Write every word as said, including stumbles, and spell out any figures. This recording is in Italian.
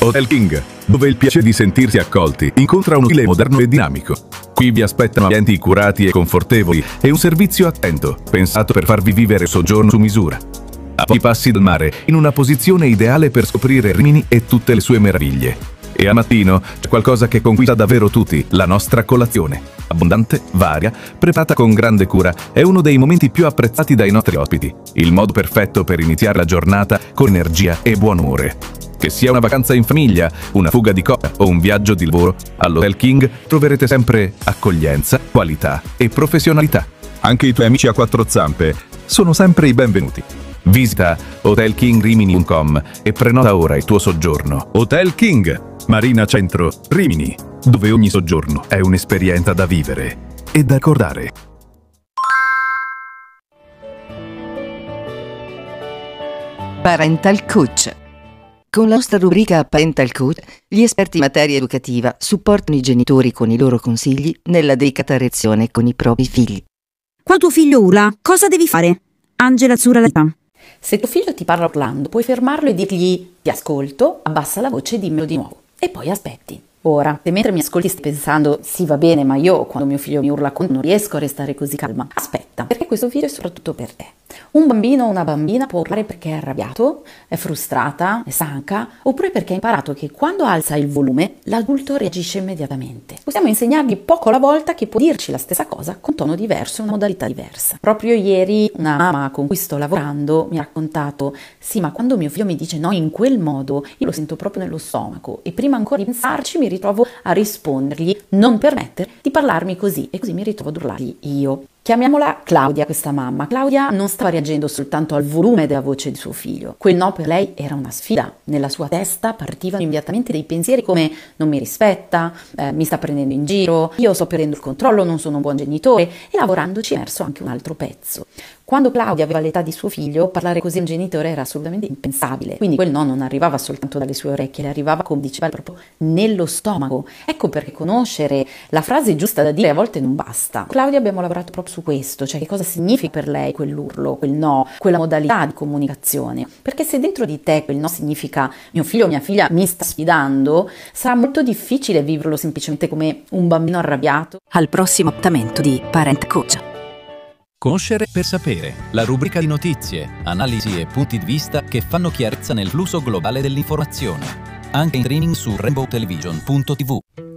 Hotel King, dove il piacere di sentirsi accolti incontra un stile moderno e dinamico. Qui vi aspettano ambienti curati e confortevoli e un servizio attento, pensato per farvi vivere soggiorno su misura. A pochi passi dal mare, in una posizione ideale per scoprire Rimini e tutte le sue meraviglie. E al mattino c'è qualcosa che conquista davvero tutti, la nostra colazione. Abbondante, varia, preparata con grande cura, è uno dei momenti più apprezzati dai nostri ospiti. Il modo perfetto per iniziare la giornata con energia e buon umore. Che sia una vacanza in famiglia, una fuga di coppia o un viaggio di lavoro, all'Hotel King troverete sempre accoglienza, qualità e professionalità. Anche i tuoi amici a quattro zampe sono sempre i benvenuti. Visita hotel king rimini punto com e prenota ora il tuo soggiorno. Hotel King, Marina Centro, Rimini, dove ogni soggiorno è un'esperienza da vivere e da ricordare. Parental Coach. Con la nostra rubrica Parental Coach, gli esperti in materia educativa supportano i genitori con i loro consigli nella delicata reazione con i propri figli. Quando tuo figlio urla, cosa devi fare? Angela Azzurra Latà. Se tuo figlio ti parla urlando, puoi fermarlo e dirgli: ti ascolto, abbassa la voce e dimmelo di nuovo. E poi aspetti. Ora, se mentre mi ascolti stai pensando: sì, va bene, ma io quando mio figlio mi urla contro non riesco a restare così calma. Aspetta, perché questo video è soprattutto per te. Un bambino o una bambina può urlare perché è arrabbiato, è frustrata, è stanca, oppure perché ha imparato che quando alza il volume l'adulto reagisce immediatamente. Possiamo insegnargli poco alla volta che può dirci la stessa cosa con tono diverso e una modalità diversa. Proprio ieri una mamma con cui sto lavorando mi ha raccontato: sì, ma quando mio figlio mi dice no in quel modo, io lo sento proprio nello stomaco e prima ancora di pensarci mi ritrovo a rispondergli: non permettere di parlarmi così, e così mi ritrovo ad urlargli io. Chiamiamola Claudia, questa mamma. Claudia non stava reagendo soltanto al volume della voce di suo figlio. Quel no per lei era una sfida. Nella sua testa partivano immediatamente dei pensieri come: non mi rispetta, eh, mi sta prendendo in giro, io sto perdendo il controllo, non sono un buon genitore, e lavorandoci è emerso anche un altro pezzo. Quando Claudia aveva l'età di suo figlio, parlare così a un genitore era assolutamente impensabile. Quindi quel no non arrivava soltanto dalle sue orecchie, le arrivava, come diceva, proprio nello stomaco. Ecco perché conoscere la frase giusta da dire a volte non basta. Con Claudia abbiamo lavorato proprio su questo, cioè che cosa significa per lei quell'urlo, quel no, quella modalità di comunicazione. Perché se dentro di te quel no significa: mio figlio o mia figlia mi sta sfidando, sarà molto difficile viverlo semplicemente come un bambino arrabbiato. Al prossimo appuntamento di Parent Coach. Conoscere per sapere, la rubrica di notizie, analisi e punti di vista che fanno chiarezza nel flusso globale dell'informazione. Anche in streaming su rainbow television punto tivù.